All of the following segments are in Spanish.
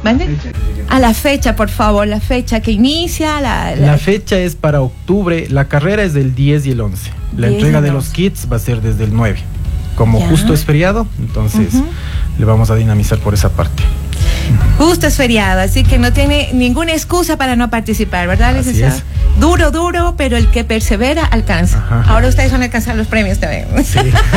¿Mande? A la fecha, por favor, la fecha que inicia. La fecha es para octubre, la carrera es del 10 y el 11. La entrega de los kits va a ser desde el 9. Como justo es feriado, entonces le vamos a dinamizar por esa parte. Justo es feriado, así que no tiene ninguna excusa para no participar, ¿verdad, licenciado? Es. Duro, pero el que persevera alcanza. Ajá. Ahora ustedes van a alcanzar los premios también. Sí.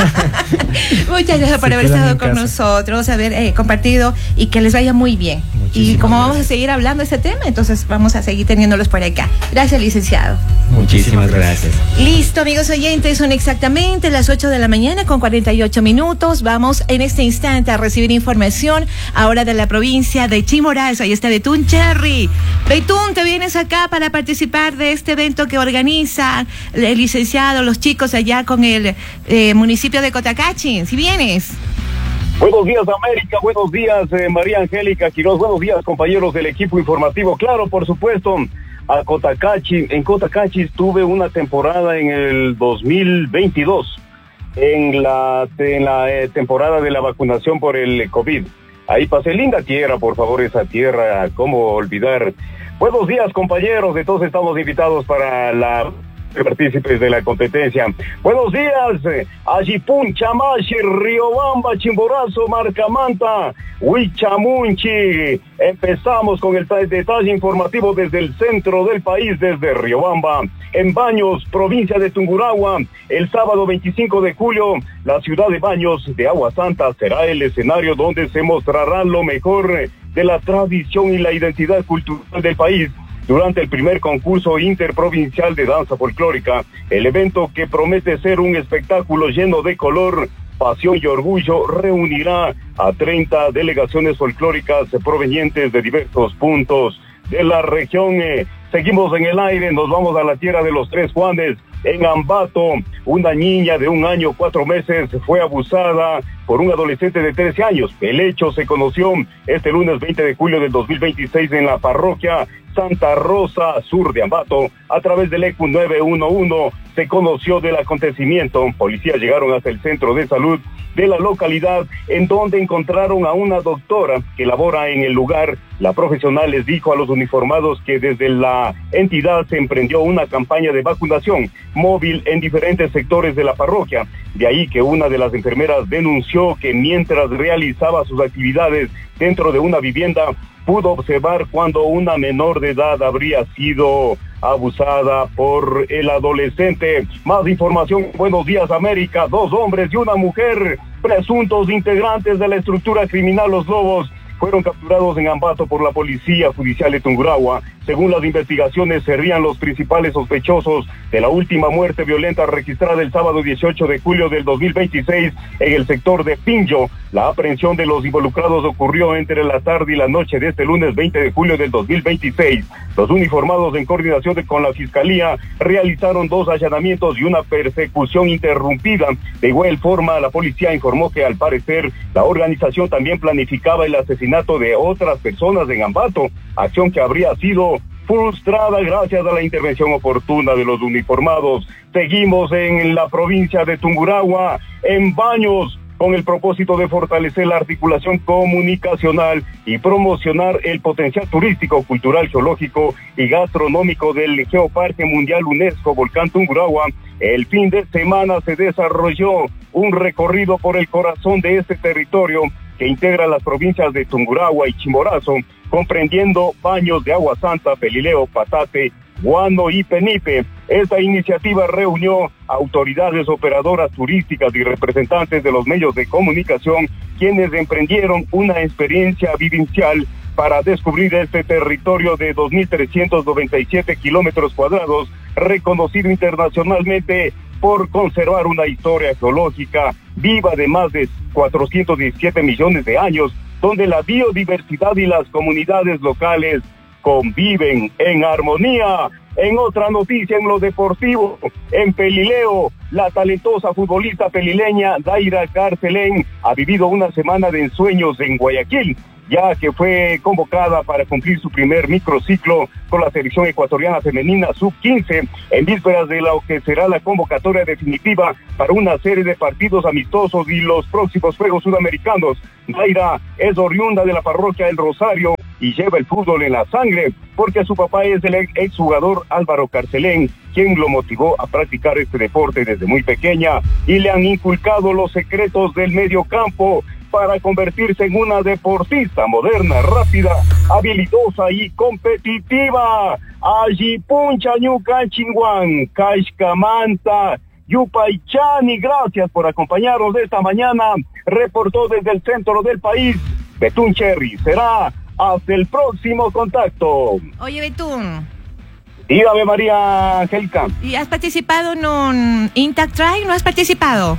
Muchas gracias por haber estado con nosotros, haber compartido y que les vaya muy bien. Y como vamos a seguir hablando de este tema, entonces vamos a seguir teniéndolos por acá. Gracias, licenciado. Muchísimas gracias. Listo, amigos oyentes, son exactamente las 8 de la mañana con 48 minutos. Vamos en este instante a recibir información ahora de la provincia de Chimborazo. Ahí está Betún Cherry. Betún, te vienes acá para participar de este evento que organiza el licenciado, los chicos allá con el municipio de Cotacachi. ¿Si vienes? Buenos días, América. Buenos días, María Angélica Quiroz. Buenos días, compañeros del equipo informativo. Claro, por supuesto, a Cotacachi. En Cotacachi estuve una temporada en el 2022, en la temporada de la vacunación por el COVID. Ahí pasé, linda tierra, por favor, esa tierra, cómo olvidar. Buenos días, compañeros, de todos estamos invitados para la partícipes de la competencia. Buenos días, Ajipún, Chamachi, Riobamba, Chimborazo, Marcamanta, Huichamunchi. Empezamos con el detalle informativo desde el centro del país, desde Riobamba. En Baños, provincia de Tungurahua, el sábado 25 de julio, la ciudad de Baños de Agua Santa será el escenario donde se mostrará lo mejor de la tradición y la identidad cultural del país. Durante el primer concurso interprovincial de danza folclórica, el evento, que promete ser un espectáculo lleno de color, pasión y orgullo, reunirá a 30 delegaciones folclóricas provenientes de diversos puntos de la región. Seguimos en el aire, nos vamos a la tierra de los Tres Juanes. En Ambato, una niña de 1 año 4 meses fue abusada por un adolescente de 13 años. El hecho se conoció este lunes 20 de julio del 2026 en la parroquia Santa Rosa, sur de Ambato. A través del ECU 911 se conoció del acontecimiento. Policías llegaron hasta el centro de salud de la localidad, en donde encontraron a una doctora que labora en el lugar. La profesional les dijo a los uniformados que desde la entidad se emprendió una campaña de vacunación móvil en diferentes sectores de la parroquia. De ahí que una de las enfermeras denunció que mientras realizaba sus actividades dentro de una vivienda, pudo observar cuando una menor de edad habría sido abusada por el adolescente. Más información. Buenos días, América. 2 hombres y una mujer, presuntos integrantes de la estructura criminal Los Lobos, fueron capturados en Ambato por la Policía Judicial de Tungurahua. Según las investigaciones, serían los principales sospechosos de la última muerte violenta registrada el sábado 18 de julio del 2026 en el sector de Pinjo. La aprehensión de los involucrados ocurrió entre la tarde y la noche de este lunes 20 de julio del 2026. Los uniformados, en coordinación con la Fiscalía, realizaron 2 allanamientos y una persecución interrumpida. De igual forma, la policía informó que al parecer la organización también planificaba el asesinato de otras personas en Ambato, acción que habría sido frustrada gracias a la intervención oportuna de los uniformados. Seguimos en la provincia de Tungurahua, en Baños, con el propósito de fortalecer la articulación comunicacional y promocionar el potencial turístico, cultural, geológico y gastronómico del Geoparque Mundial UNESCO Volcán Tungurahua. El fin de semana se desarrolló un recorrido por el corazón de este territorio que integra las provincias de Tungurahua y Chimborazo, comprendiendo Baños de Agua Santa, Pelileo, Patate, Guano y Penipe. Esta iniciativa reunió autoridades operadoras turísticas y representantes de los medios de comunicación, quienes emprendieron una experiencia vivencial para descubrir este territorio de 2.397 kilómetros cuadrados, reconocido internacionalmente por conservar una historia geológica viva de más de 417 millones de años, donde la biodiversidad y las comunidades locales conviven en armonía. En otra noticia, en lo deportivo, en Pelileo, la talentosa futbolista pelileña Daira Carcelén ha vivido una semana de ensueños en Guayaquil, ya que fue convocada para cumplir su primer microciclo con la selección ecuatoriana femenina sub-15, en vísperas de lo que será la convocatoria definitiva para una serie de partidos amistosos y los próximos Juegos Sudamericanos. Daira es oriunda de la parroquia El Rosario, y lleva el fútbol en la sangre, porque su papá es el exjugador Álvaro Carcelén, quien lo motivó a practicar este deporte desde muy pequeña, y le han inculcado los secretos del mediocampo para convertirse en una deportista moderna, rápida, habilidosa y competitiva. Allí puncha Ñuca Chinguán, Caixcamanta, Yupaychani, gracias por acompañarnos esta mañana. Reportó desde el centro del país Betún Cherry. Será hasta el próximo contacto. Oye, Betún. Dígame, María Angélica. ¿Y has participado en un Intact Trail? ¿No has participado?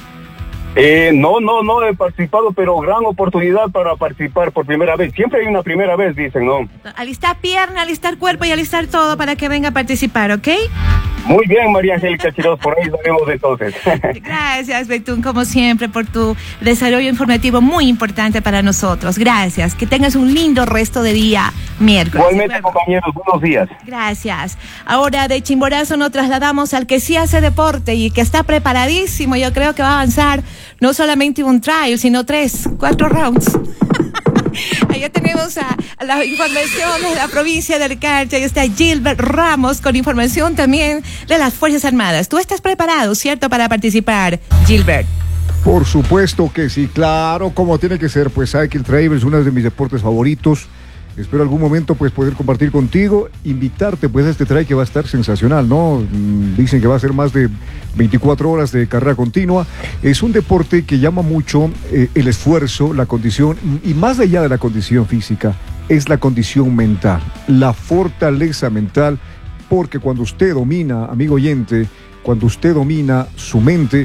No he participado, pero gran oportunidad para participar por primera vez. Siempre hay una primera vez, dicen, ¿no? Alistar pierna, alistar cuerpo y alistar todo para que venga a participar, ¿ok? Muy bien, María Angélica Quiroz, por ahí sabemos entonces. Gracias, Betún, como siempre, por tu desarrollo informativo muy importante para nosotros. Gracias, que tengas un lindo resto de día miércoles. Igualmente, compañeros, buenos días. Gracias. Ahora de Chimborazo nos trasladamos al que sí hace deporte y que está preparadísimo. Yo creo que va a avanzar no solamente un trial, sino 3-4 rounds. Allá tenemos a la información de la provincia del Carchi. Ahí está Gilbert Ramos con información también de las Fuerzas Armadas. Tú estás preparado, ¿cierto?, para participar, Gilbert. Por supuesto que sí, claro, como tiene que ser. Pues Cycle Trail es uno de mis deportes favoritos. Espero algún momento pues poder compartir contigo, invitarte pues a este trail que va a estar sensacional, ¿no? Dicen que va a ser más de 24 horas de carrera continua. Es un deporte que llama mucho el esfuerzo, la condición, y más allá de la condición física, es la condición mental, la fortaleza mental, porque cuando usted domina, amigo oyente, cuando usted domina su mente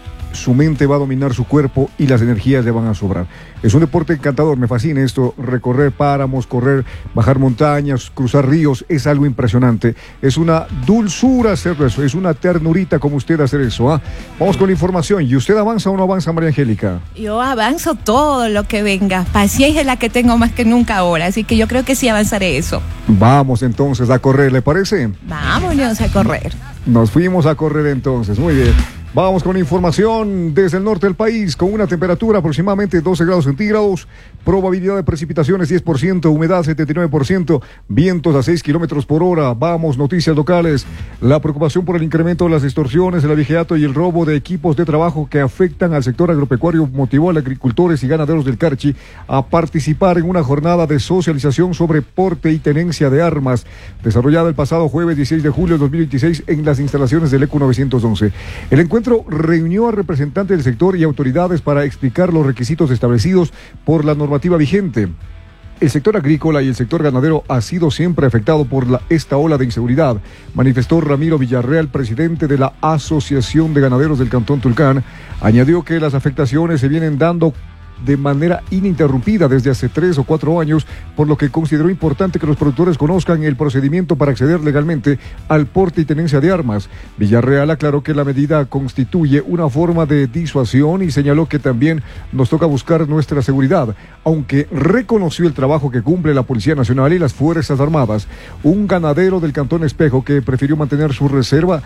va a dominar su cuerpo y las energías le van a sobrar. Es un deporte encantador, me fascina esto, recorrer páramos, correr, bajar montañas, cruzar ríos, es algo impresionante. Es una dulzura hacer eso, es una ternurita como usted hacer eso, ¿ah? Vamos con la información. ¿Y usted avanza o no avanza, María Angélica? Yo avanzo todo lo que venga. Paciencia es la que tengo más que nunca ahora, así que yo creo que sí avanzaré eso. Vamos entonces a correr, ¿le parece? Vámonos a correr. Nos fuimos a correr entonces, muy bien. Vamos con información desde el norte del país, con una temperatura aproximadamente 12 grados centígrados, probabilidad de precipitaciones 10%, humedad 79%, vientos a 6 kilómetros por hora. Vamos, noticias locales. La preocupación por el incremento de las extorsiones, el abigeato y el robo de equipos de trabajo que afectan al sector agropecuario motivó a agricultores y ganaderos del Carchi a participar en una jornada de socialización sobre porte y tenencia de armas, desarrollada el pasado jueves 16 de julio de 2026 en las instalaciones del ECU 911. El encuentro reunió a representantes del sector y autoridades para explicar los requisitos establecidos por la normativa vigente. El sector agrícola y el sector ganadero ha sido siempre afectado por esta ola de inseguridad, manifestó Ramiro Villarreal, presidente de la Asociación de Ganaderos del Cantón Tulcán. Añadió que las afectaciones se vienen dando de manera ininterrumpida desde hace 3 o 4 años, por lo que consideró importante que los productores conozcan el procedimiento para acceder legalmente al porte y tenencia de armas. Villarreal aclaró que la medida constituye una forma de disuasión y señaló que también nos toca buscar nuestra seguridad, aunque reconoció el trabajo que cumple la Policía Nacional y las Fuerzas Armadas. Un ganadero del Cantón Espejo que prefirió mantener su reserva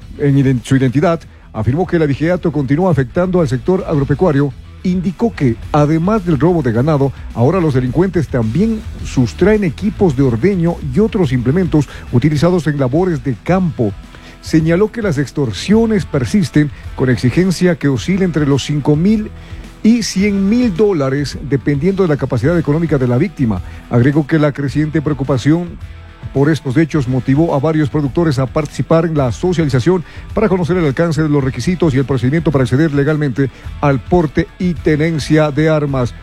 en su identidad, afirmó que el abigeato continúa afectando al sector agropecuario. Indicó que, además del robo de ganado, ahora los delincuentes también sustraen equipos de ordeño y otros implementos utilizados en labores de campo. Señaló que las extorsiones persisten con exigencia que oscila entre los $5,000 y $100,000, dependiendo de la capacidad económica de la víctima. Agregó que la creciente preocupación por estos hechos motivó a varios productores a participar en la socialización para conocer el alcance de los requisitos y el procedimiento para acceder legalmente al porte y tenencia de armas.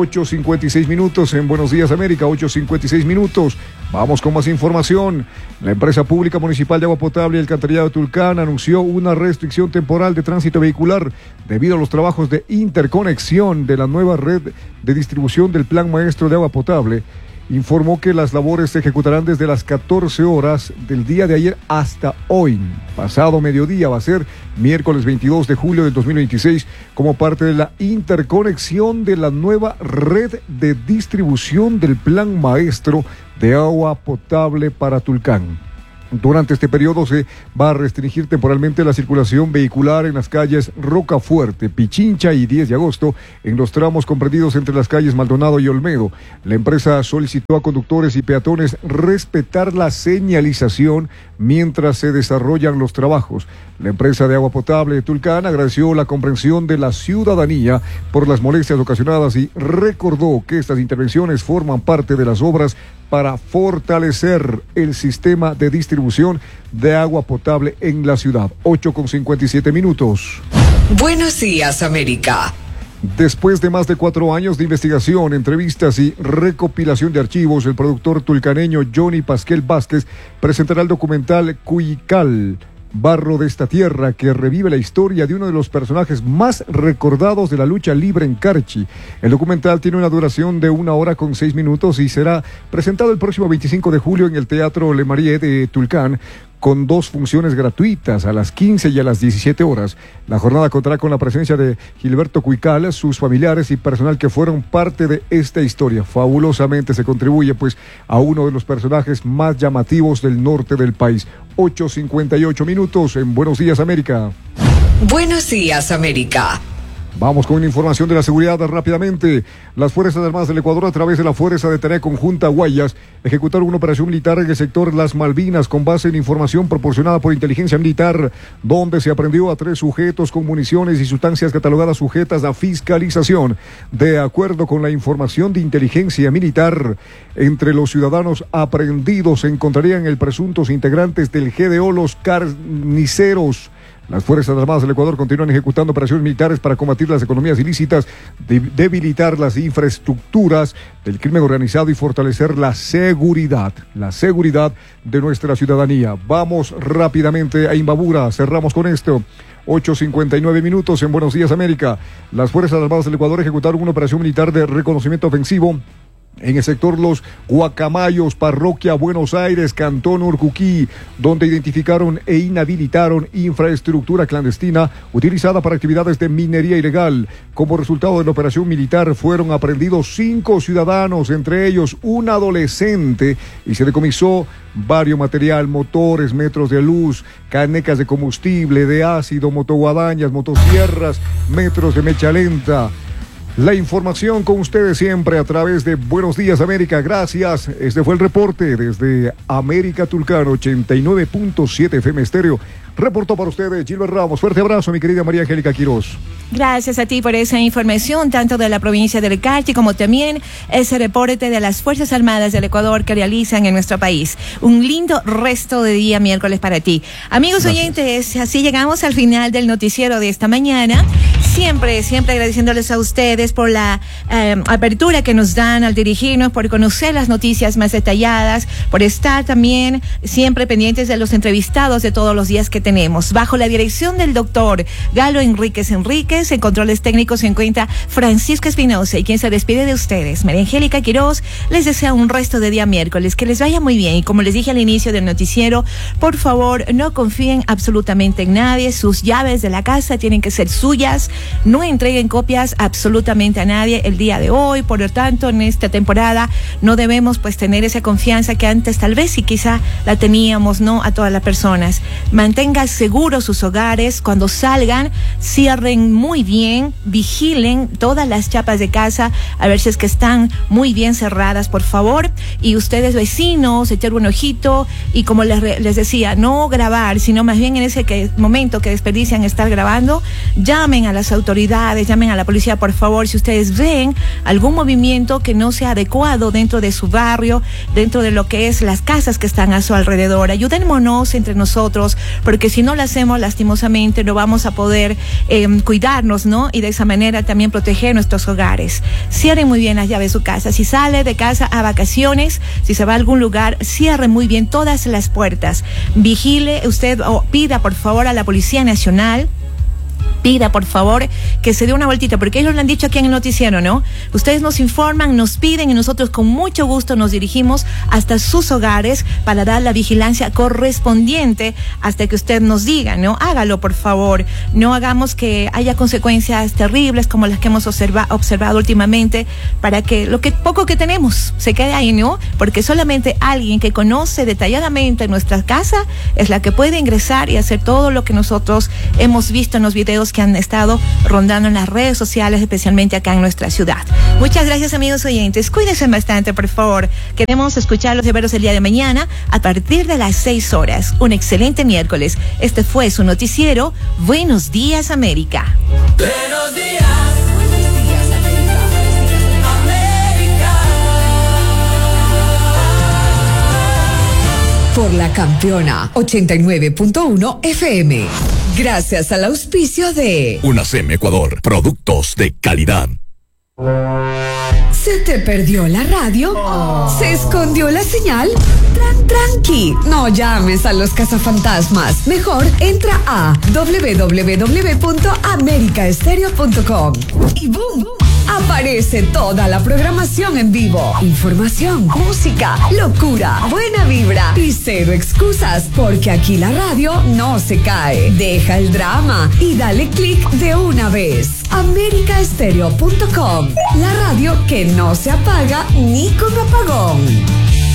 8:56 minutos en Buenos Días América, 8:56 minutos. Vamos con más información. La empresa pública municipal de agua potable y alcantarillado de Tulcán anunció una restricción temporal de tránsito vehicular debido a los trabajos de interconexión de la nueva red de distribución del Plan Maestro de Agua Potable. Informó que las labores se ejecutarán desde las 14 horas del día de ayer hasta hoy. Pasado mediodía va a ser miércoles 22 de julio del 2026 como parte de la interconexión de la nueva red de distribución del Plan Maestro de Agua Potable para Tulcán. Durante este periodo se va a restringir temporalmente la circulación vehicular en las calles Rocafuerte, Pichincha y 10 de agosto en los tramos comprendidos entre las calles Maldonado y Olmedo. La empresa solicitó a conductores y peatones respetar la señalización mientras se desarrollan los trabajos. La empresa de agua potable de Tulcán agradeció la comprensión de la ciudadanía por las molestias ocasionadas y recordó que estas intervenciones forman parte de las obras para fortalecer el sistema de distribución de agua potable en la ciudad. 8:57. Buenos días, América. Después de más de 4 años de investigación, entrevistas y recopilación de archivos, el productor tulcaneño Johnny Pasquel Vázquez presentará el documental Cuical, Barro de esta tierra, que revive la historia de uno de los personajes más recordados de la lucha libre en Carchi. El documental tiene una duración de 1 hora con 6 minutos y será presentado el próximo 25 de julio en el Teatro Le Marie de Tulcán, con 2 funciones gratuitas a las 15 y a las 17 horas. La jornada contará con la presencia de Gilberto Cuical, sus familiares y personal que fueron parte de esta historia. Fabulosamente se contribuye pues a uno de los personajes más llamativos del norte del país. 8:58 en Buenos Días, América. Buenos días, América. Vamos con información de la seguridad rápidamente. Las Fuerzas Armadas del Ecuador, a través de la Fuerza de Tarea Conjunta Guayas, ejecutaron una operación militar en el sector Las Malvinas con base en información proporcionada por inteligencia militar, donde se aprendió a 3 sujetos con municiones y sustancias catalogadas sujetas a fiscalización. De acuerdo con la información de inteligencia militar, entre los ciudadanos aprehendidos se encontrarían el presuntos integrantes del GDO Los Carniceros. Las Fuerzas Armadas del Ecuador continúan ejecutando operaciones militares para combatir las economías ilícitas, debilitar las infraestructuras del crimen organizado y fortalecer la seguridad de nuestra ciudadanía. Vamos rápidamente a Imbabura, cerramos con esto. 8:59 en Buenos Días, América. Las Fuerzas Armadas del Ecuador ejecutaron una operación militar de reconocimiento ofensivo en el sector Los Guacamayos, parroquia Buenos Aires, cantón Urcuquí, donde identificaron e inhabilitaron infraestructura clandestina utilizada para actividades de minería ilegal. Como resultado de la operación militar fueron aprehendidos 5 ciudadanos, entre ellos un adolescente, y se decomisó varios material, motores, metros de luz, canecas de combustible, de ácido, motoguadañas, motosierras, metros de mecha lenta. La información con ustedes siempre a través de Buenos Días, América. Gracias. Este fue el reporte desde América Tulcán, 89.7 FM Estéreo. Reportó para ustedes Gilbert Ramos. Fuerte abrazo, mi querida María Angélica Quiroz. Gracias a ti por esa información, tanto de la provincia del Carchi como también ese reporte de las Fuerzas Armadas del Ecuador que realizan en nuestro país. Un lindo resto de día miércoles para ti. Amigos oyentes, así llegamos al final del noticiero de esta mañana. Siempre agradeciéndoles a ustedes por la apertura que nos dan al dirigirnos, por conocer las noticias más detalladas, por estar también siempre pendientes de los entrevistados de todos los días que tenemos. Bajo la dirección del doctor Galo Enríquez, en controles técnicos se encuentra Francisco Espinosa, y quien se despide de ustedes, María Angélica Quiroz, les desea un resto de día miércoles, que les vaya muy bien, y como les dije al inicio del noticiero, por favor, no confíen absolutamente en nadie. Sus llaves de la casa tienen que ser suyas, no entreguen copias absolutamente a nadie el día de hoy. Por lo tanto, en esta temporada no debemos pues tener esa confianza que antes tal vez sí quizá la teníamos, ¿no? A todas las personas. Mantengan seguros sus hogares. Cuando salgan, cierren muy bien, vigilen todas las chapas de casa a ver si es que están muy bien cerradas, por favor. Y ustedes, vecinos, echar un ojito, y como les decía, no grabar, sino más bien en ese momento que desperdician estar grabando, llamen a las autoridades, llamen a la policía, por favor, si ustedes ven algún movimiento que no sea adecuado dentro de su barrio, dentro de lo que es las casas que están a su alrededor. Ayudémonos entre nosotros, porque si no lo hacemos, lastimosamente no vamos a poder cuidarnos, ¿no? Y de esa manera también proteger nuestros hogares. Cierren muy bien las llaves de su casa. Si sale de casa a vacaciones, si se va a algún lugar, cierre muy bien todas las puertas. Vigile usted, o pida por favor a la Policía Nacional, pida por favor que se dé una vueltita, porque ellos lo han dicho aquí en el noticiero, ¿no? Ustedes nos informan, nos piden y nosotros con mucho gusto nos dirigimos hasta sus hogares para dar la vigilancia correspondiente hasta que usted nos diga, ¿no? Hágalo por favor, no hagamos que haya consecuencias terribles como las que hemos observado últimamente, para que lo que poco que tenemos se quede ahí, ¿no? Porque solamente alguien que conoce detalladamente nuestra casa es la que puede ingresar y hacer todo lo que nosotros hemos visto en los videos que han estado rondando en las redes sociales, especialmente acá en nuestra ciudad. Muchas gracias, amigos oyentes. Cuídense bastante, por favor. Queremos escucharlos y verlos el día de mañana a partir de las 6 horas. Un excelente miércoles. Este fue su noticiero. Buenos días, América. Buenos días. Por la Campeona 89.1 FM. Gracias al auspicio de UNACEM Ecuador, productos de calidad. ¿Se te perdió la radio? ¿Se escondió la señal? Tranqui, no llames a los cazafantasmas. Mejor entra a www.americaestereo.com y ¡boom! Aparece toda la programación en vivo. Información, música, locura, buena vibra y cero excusas, porque aquí la radio no se cae. Deja el drama y dale clic de una vez. Americaestereo.com, la radio que no se apaga ni con apagón.